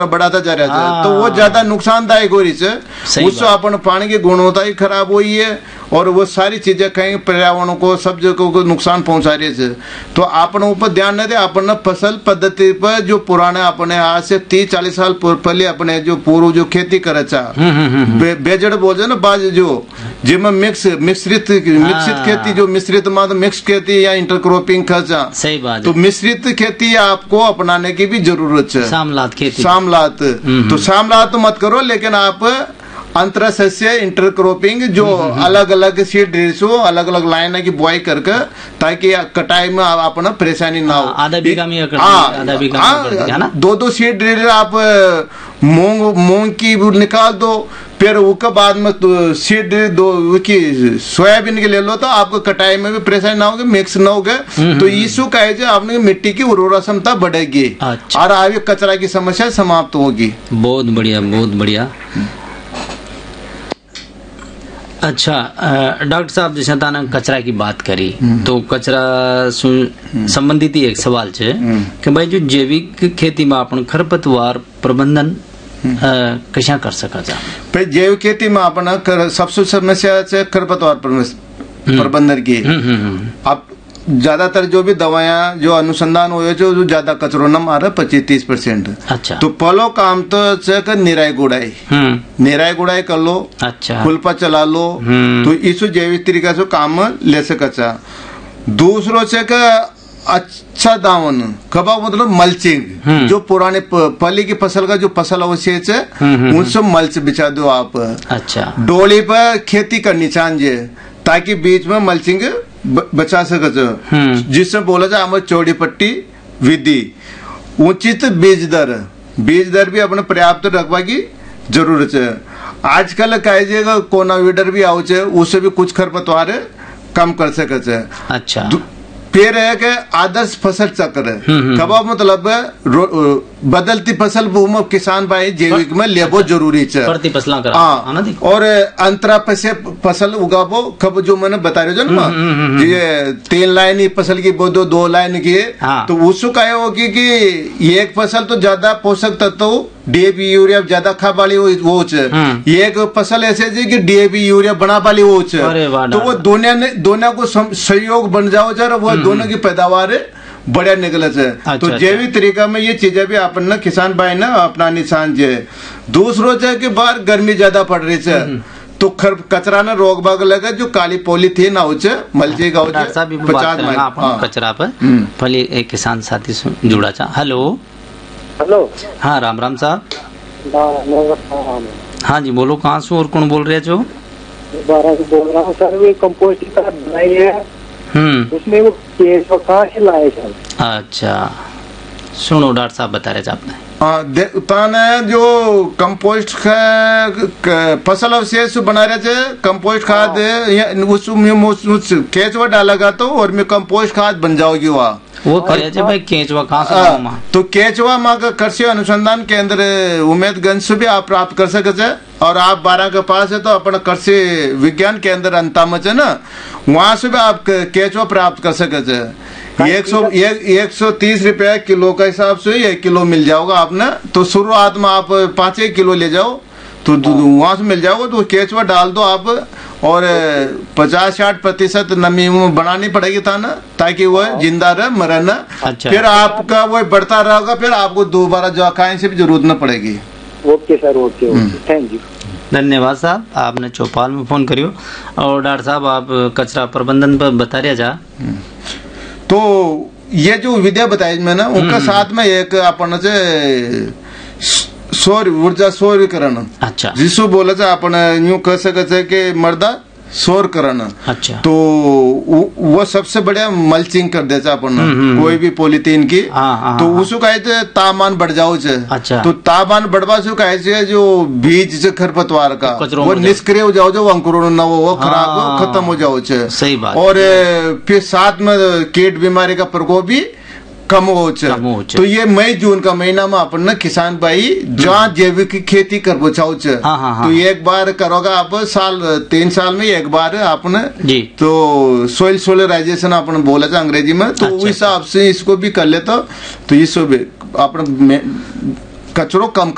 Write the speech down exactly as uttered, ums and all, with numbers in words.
बढ़ाता जा रहा है, तो वो ज्यादा नुकसानदायक हो रही है। उससे अपन पानी की गुणवत्ता ही खराब हुई है और वो सारी चीजें कहीं पर्यावरण को सब जगह को नुकसान पहुंचा रही है। तो अपन ऊपर ध्यान न दे, अपन फसल पद्धति पर जो पुराने अपने आज से तीस चालीस साल पहले अपने जो पूर्व जो खेती करे चा बे, बेजड़ बोल ना बाज जो जिसमें मिक्स मिश्रित मिश्रित खेती जो मिश्रित मतलब मिक्स खेती या इंटरक्रॉपिंग खर्चा, सही बात। तो मिश्रित खेती आपको अपनाने की भी जरूरत है। सामलात खेती, सामलात तो सामलात तो मत करो, लेकिन आप अंतर सस्य इंटरक्रॉपिंग जो अलग अलग सीड ड्रिल्स हो, अलग अलग लाइन की बुआई करके, ताकि कटाई में अपना परेशानी ना हो। आधा बीघा में आधा बीघा दो दो सीड ड्रिल आप मूंग मूंग की निकाल दो, फिर उसके बाद में तो सीड दो की सोयाबीन के ले लो, तो आपको कटाई में भी परेशानी ना होगी, मिक्स ना होगा। तो इसु का है आपने मिट्टी की उर्वरा क्षमता बढ़ेगी। अच्छा। और आगे कचरा की समस्या समाप्त होगी। बहुत बढ़िया, बहुत बढ़िया। अच्छा डॉक्टर साहब, जैसे ताना कचरा की बात करी, तो कचरा संबंधित ही एक सवाल है कि भाई जो जैविक खेती में अपन खरपतवार प्रबंधन कैसा कर सका जा? भाई जैविक खेती में अपन कर, सबसे समस्या है खरपतवार प्रबंधन की। अब ज्यादातर जो भी दवाएं जो अनुसंधान हुए जो ज्यादा कचरो न मारे पच्चीस तीस परसेंट। अच्छा। तो पहलो काम तो कर निराई गुड़ाई, निराई गुड़ाई कर लो। अच्छा। फुलपा चला लो, तो इस जैविक तरीका से काम ले सका। दूसरों से का अच्छा दामन कबा मतलब मल्चिंग, जो पुराने पहले की फसल का जो फसल अवशेष है उनसे मल्च बिछा दो आप। अच्छा। डोली पर खेती करनी चाहिए ताकि बीच में मल्चिंग बचा सके, जिससे बोला जाए हमारे चौड़ी पट्टी विधि। उचित बीज दर, बीज दर भी अपने पर्याप्त रखवा की जरूरत है। आजकल कहेगा कोना वीडर भी आओ, उससे भी कुछ खरपतवार कम कर सके। अच्छा। फिर है कि आदर्श फसल चक्र, कब मतलब बदलती फसल भूमि किसान भाई जैविक में लेबो जरूरी है। और अंतरा पे फसल उगाबो, कब जो मैंने बता रहे हो ना, ये तीन लाइन फसल की दो दो लाइन की, तो उसको कहे होगी कि एक फसल तो ज्यादा पोषक तत्व डीएपी यूरिया ज्यादा खा वाली वो एक फसल ऐसे जी कि डीएपी यूरिया बना वाली वो, तो वो दोनों ने दोनों को सहयोग बन जाओ जरा, वो दोनों की पैदावार बढ़िया निकले है। अच्छा, तो जैविक अच्छा। तरीका में ये चीजें भी अपन ना किसान भाई ना अपना निशान है। दूसरों है कि बाहर गर्मी ज्यादा पड़ रही है, तो खर कचरा ना रोग बाग लगा जो काली पॉलीथीन आओ मलची गाओ पचास कचरा पर पहले एक किसान साथी से जुड़ा था। Hello hello. हाँ राम राम साहब। हाँ जी बोलो, कहाँ से और कौन बोल रहे हो? बारह से बोल रहा हूँ सर। वे कंपोस्ट का बनाई है, उसमें वो केचुआ कहाँ से लाए सर? अच्छा सुनो डॉक्टर साहब बता रहे थे आपने। हाँ जो कंपोस्ट का फसल अवशेष बना रहे थे, कंपोस्ट खाद उस केचुआ डालेगा तो और में कंपोस्ट खाद बन जाओगी वहाँ। वो करे भाई केचुआ कहाँ से? तो केचुआ माँ का कृषि अनुसंधान केंद्र उम्मेदगंज से भी आप प्राप्त कर सकते हैं, और आप बारह के पास है तो अपना कृषि विज्ञान केंद्र अंतामच है ना, वहाँ से भी आप केचुआ प्राप्त कर सकते हैं। एक सौ एक, एक सौ तीस रुपया किलो का हिसाब से एक किलो मिल जाओगा आपने। तो शुरुआत में आप पाँच एक किलो ले जाओ तो वहां से मिल जाओगे, तो केचुआ डाल दो आप, और पचास साठ प्रतिशत नमी बनानी पड़ेगी था ना, ताकि वो जिंदा रहे मरे ना। अच्छा। फिर आपका वो बढ़ता रहेगा, फिर आपको दोबारा जखाने से भी जरूरत न पड़ेगी। Okay sir, okay okay, thank you, धन्यवाद साहब। आपने चौपाल में फोन करियो। और डॉक्टर साहब आप कचरा प्रबंधन पर बता रहे जा, तो ये जो विद्या बताई मैंने उनका साथ में एक अपन से सौर ऊर्जा सौरीकरण। अच्छा। जिसको बोला जाए अपन यूं कह सकते कि मर्दा सौर करण। अच्छा। तो वो सबसे बढ़िया मल्चिंग कर देता अपन कोई भी पॉलीथीन की। आ, तो उसको कहे तापमान बढ़ जाओ। अच्छा। तो तापमान बढ़वा से कहे जो बीज से खरपतवार का वो निष्क्रिय हो जाओ, जो अंकुरण न हो वो खराब खत्म हो जाओ। सही बात। और फिर साथ में कीट बीमारी का प्रकोप भी कम हो। तो ये मई जून का महीना में अपन ना किसान भाई जहाँ जैविक खेती कर बचाओ। हाँ, हाँ, हाँ। तो एक बार करोगा आप साल तीन साल में एक बार आपने तो सोइल सोलराइजेशन अपन बोला था अंग्रेजी में, तो उस हिसाब से इसको भी कर लेता, तो इसको भी अपन कचरो कम